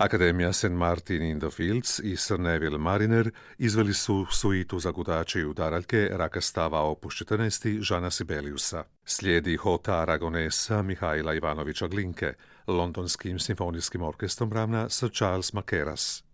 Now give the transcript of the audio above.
Akademija St. Martin in the Fields i Sir Neville Mariner izveli su suitu za gudače i udaraljke Rakastava opus 14. Žana Sibeliusa. Slijedi Hota Aragonesa Mihajla Ivanovića Glinke, Londonskim simfonijskim orkestrom ravna Sir Charles Mackerras.